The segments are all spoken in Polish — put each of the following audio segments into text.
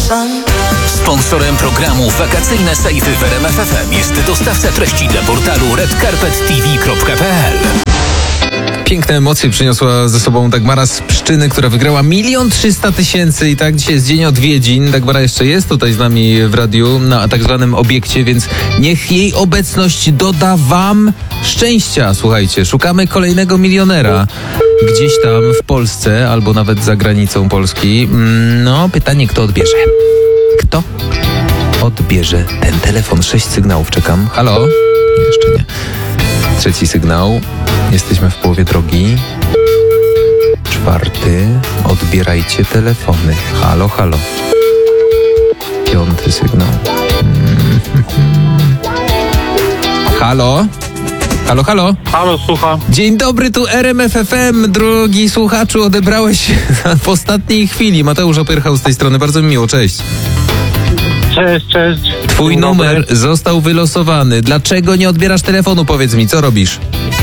Sponsorem programu Wakacyjne Sejfy w RMF FM jest dostawca treści dla portalu redcarpettv.pl. Piękne emocje przyniosła ze sobą Dagmara z Pszczyny, która wygrała 1 300 000 i tak dzisiaj jest dzień odwiedzin. Dagmara jeszcze jest tutaj z nami w radiu na tak zwanym obiekcie, więc niech jej obecność doda wam szczęścia. Słuchajcie, szukamy kolejnego milionera gdzieś tam w Polsce albo nawet za granicą Polski. No, pytanie, kto odbierze? Kto odbierze ten telefon? 6 sygnałów czekam. Halo? Jeszcze nie. 3 sygnał. Jesteśmy w połowie drogi. 4. Odbierajcie telefony. Halo, halo. 5. sygnał. Halo? Halo, halo? Halo, słucham. Dzień dobry, tu RMF FM. Drogi słuchaczu, odebrałeś w ostatniej chwili. Mateusz Opyrchał z tej strony. Bardzo mi miło, cześć. Cześć. Twój numer został wylosowany. Dlaczego nie odbierasz telefonu? Powiedz mi, co robisz?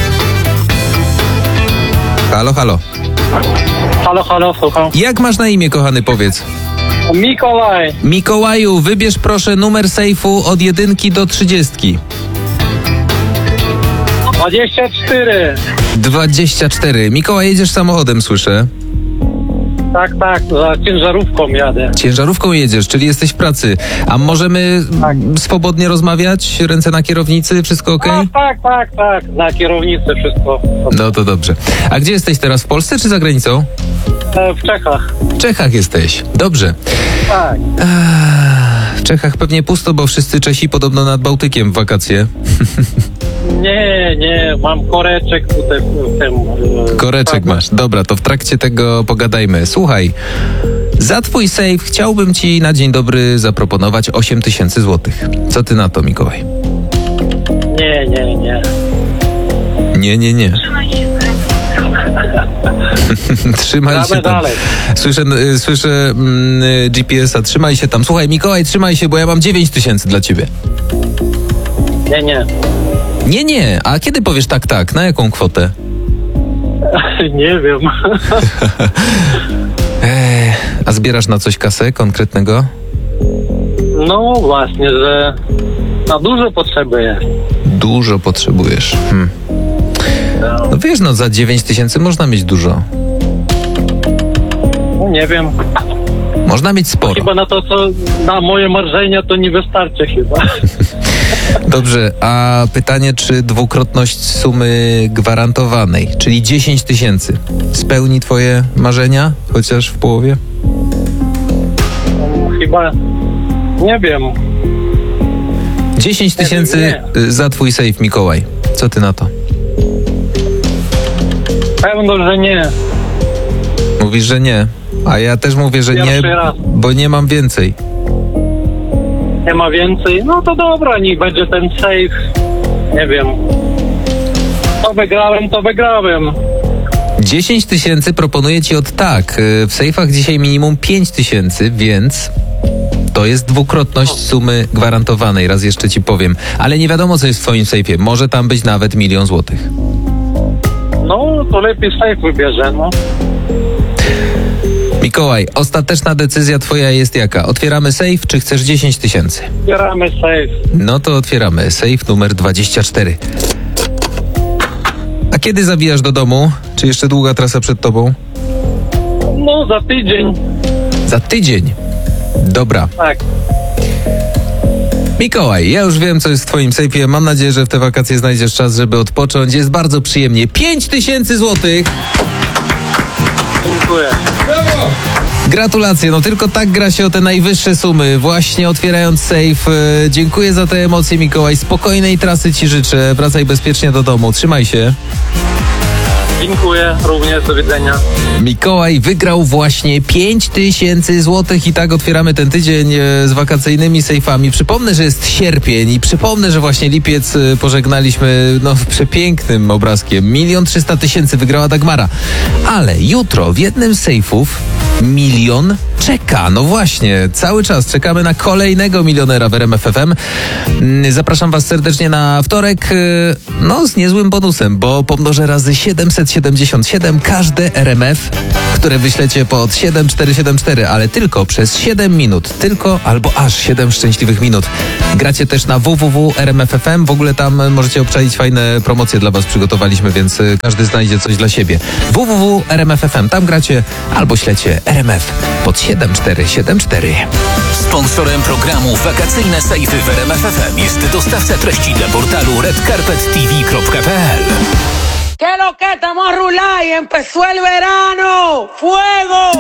Halo, halo. Halo, słucham. Jak masz na imię, kochany, powiedz? Mikołaj. Mikołaju, wybierz proszę numer sejfu od 1 do 30. 24. 24. Mikołaj, jedziesz samochodem, słyszę. Tak, za ciężarówką jadę. Ciężarówką jedziesz, czyli jesteś w pracy. A możemy swobodnie rozmawiać? Ręce na kierownicy? Wszystko okej? Tak. Na kierownicy wszystko. No to dobrze. A gdzie jesteś teraz? W Polsce czy za granicą? W Czechach. W Czechach jesteś. Dobrze. Tak. W Czechach pewnie pusto, bo wszyscy Czesi podobno nad Bałtykiem w wakacje. Nie, mam koreczek tutaj w tym. Koreczek masz. Dobra, to w trakcie tego pogadajmy. Słuchaj, za twój sejf chciałbym ci na dzień dobry zaproponować 8 000 złotych. Co ty na to, Mikołaj? Nie. Nie. Trzymaj się tam. Dalej. Słyszę GPS-a. Trzymaj się tam. Słuchaj, Mikołaj, trzymaj się, bo ja mam 9 000 dla ciebie. Nie. Nie. A kiedy powiesz tak? Na jaką kwotę? Nie wiem. A zbierasz na coś kasę konkretnego? No właśnie, że na dużo potrzeby jest. Dużo potrzebujesz. No wiesz, za 9 000 można mieć dużo. No nie wiem. Można mieć sporo. Chyba na to, co na moje marzenia, to nie wystarczy chyba. Dobrze, a pytanie, czy dwukrotność sumy gwarantowanej, czyli 10 000, spełni twoje marzenia, chociaż w połowie? Chyba, nie wiem. 10 000 za twój sejf, Mikołaj. Co ty na to? Pewno, że nie. Mówisz, że nie. A ja też mówię, że nie, bo nie mam więcej. Nie ma więcej? No to dobra, niech będzie ten safe. Nie wiem. To wygrałem. 10 000 proponuję ci od tak. W sejfach dzisiaj minimum 5 000, więc to jest dwukrotność sumy gwarantowanej. Raz jeszcze ci powiem. Ale nie wiadomo, co jest w twoim sejfie. Może tam być nawet 1 000 000 złotych. No, to lepiej safe wybierze, no. Mikołaj, ostateczna decyzja twoja jest jaka? Otwieramy sejf, czy chcesz 10 000? Otwieramy safe. No to otwieramy. Sejf numer 24. A kiedy zawijasz do domu? Czy jeszcze długa trasa przed tobą? No, za tydzień. Za tydzień. Dobra. Tak. Mikołaj, ja już wiem, co jest w twoim sejfie. Mam nadzieję, że w te wakacje znajdziesz czas, żeby odpocząć. Jest bardzo przyjemnie. 5 000 złotych. Dziękuję. Brawo! Gratulacje, no tylko tak gra się o te najwyższe sumy, właśnie otwierając sejf. Dziękuję za te emocje, Mikołaj. Spokojnej trasy ci życzę. Wracaj bezpiecznie do domu. Trzymaj się. Dziękuję, również, do widzenia. Mikołaj wygrał właśnie 5 000 złotych i tak otwieramy ten tydzień z wakacyjnymi sejfami. Przypomnę, że jest sierpień i przypomnę, że właśnie lipiec pożegnaliśmy przepięknym obrazkiem. 1 300 000 wygrała Dagmara. Ale jutro w jednym z sejfów 1 000 000 czeka. No właśnie, cały czas czekamy na kolejnego milionera w RMF FM. Zapraszam was serdecznie na wtorek, z niezłym bonusem, bo pomnożę razy 700 77, każde RMF, które wyślecie pod 7474, ale tylko przez 7 minut. Tylko albo aż 7 szczęśliwych minut. Gracie też na www.rmf.fm. W ogóle tam możecie obczaić fajne promocje dla was przygotowaliśmy, więc każdy znajdzie coś dla siebie. www.rmf.fm. Tam gracie albo ślecie RMF pod 7474. Sponsorem programu Wakacyjne Sejfy w RMF FM jest dostawca treści dla portalu redcarpettv.pl. ¿Qué lo que estamos a rular y empezó el verano? ¡Fuego!